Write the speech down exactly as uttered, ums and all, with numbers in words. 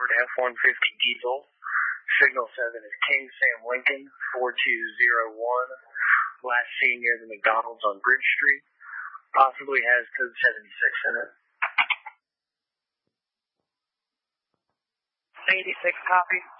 Ford F one fifty diesel. Signal seven is King Sam Lincoln, four two zero one. Last seen near the McDonald's on Bridge Street. Possibly has code seventy-six in it. eighty-six, copy.